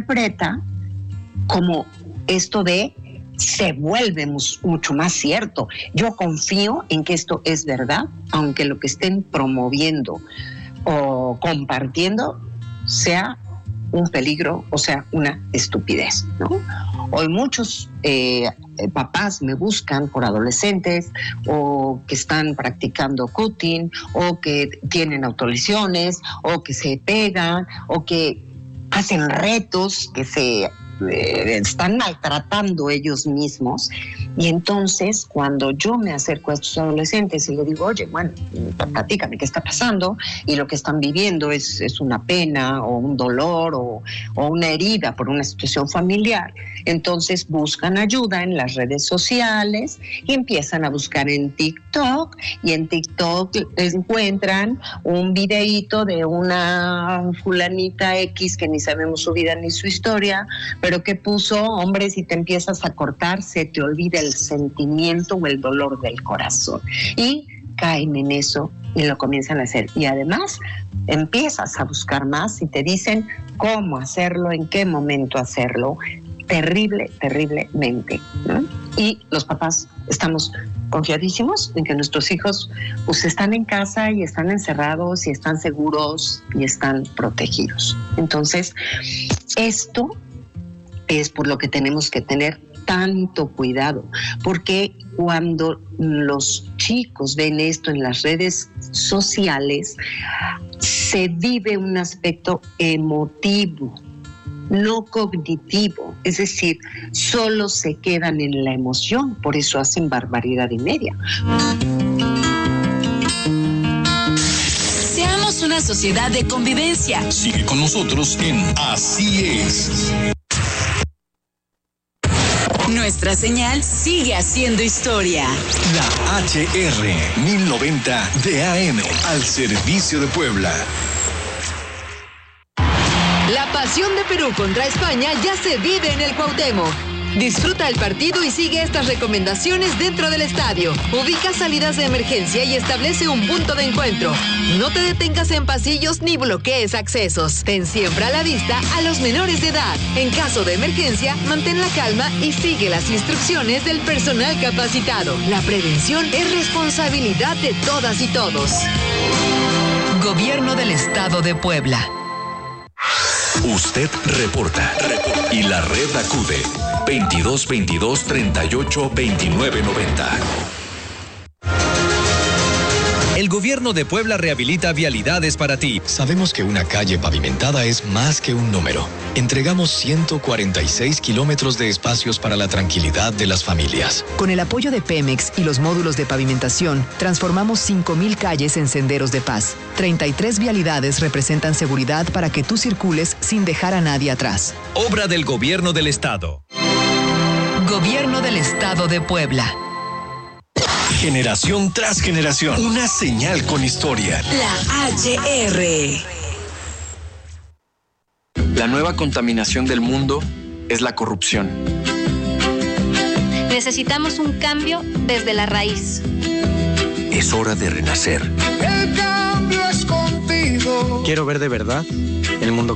interpreta como esto de se vuelve mucho más cierto. Yo confío en que esto es verdad, aunque lo que estén promoviendo o compartiendo sea un peligro, o sea, una estupidez, ¿no? Hoy muchos papás me buscan por adolescentes o que están practicando cutting o que tienen autolesiones o que se pegan o que hacen retos, que se están maltratando ellos mismos. Y entonces cuando yo me acerco a estos adolescentes y le digo, oye, bueno, platícame qué está pasando, y lo que están viviendo es una pena o un dolor o una herida por una situación familiar, entonces buscan ayuda en las redes sociales y empiezan a buscar en TikTok, y en TikTok encuentran un videíto de una fulanita X que ni sabemos su vida ni su historia, pero que puso, hombre, si te empiezas a cortar, se te olvida el sentimiento o el dolor del corazón. Y caen en eso y lo comienzan a hacer. Y además empiezas a buscar más y te dicen cómo hacerlo, en qué momento hacerlo. Terriblemente, ¿no? Y los papás estamos confiadísimos en que nuestros hijos pues están en casa y están encerrados y están seguros y están protegidos. Entonces, esto es por lo que tenemos que tener tanto cuidado, porque cuando los chicos ven esto en las redes sociales, se vive un aspecto emotivo, no cognitivo, es decir, solo se quedan en la emoción, por eso hacen barbaridad y media. Seamos una sociedad de convivencia. Sigue con nosotros en Así Es. Nuestra señal sigue haciendo historia. La HR 1090 de AM al servicio de Puebla. La pasión de Perú contra España ya se vive en el Cuauhtémoc. Disfruta el partido y sigue estas recomendaciones dentro del estadio. Ubica salidas de emergencia y establece un punto de encuentro. No te detengas en pasillos ni bloquees accesos. Ten siempre a la vista a los menores de edad. En caso de emergencia, mantén la calma y sigue las instrucciones del personal capacitado. La prevención es responsabilidad de todas y todos. Gobierno del Estado de Puebla. Usted reporta y la red acude 2222 38 29 90. El gobierno de Puebla rehabilita vialidades para ti. Sabemos que una calle pavimentada es más que un número. Entregamos 146 kilómetros de espacios para la tranquilidad de las familias. Con el apoyo de Pemex y los módulos de pavimentación, transformamos 5,000 calles en senderos de paz. 33 vialidades representan seguridad para que tú circules sin dejar a nadie atrás. Obra del gobierno del estado. Gobierno del Estado de Puebla. Generación tras generación, una señal con historia. La HR. La nueva contaminación del mundo es la corrupción. Necesitamos un cambio desde la raíz. Es hora de renacer. El cambio es contigo. Quiero ver de verdad el mundo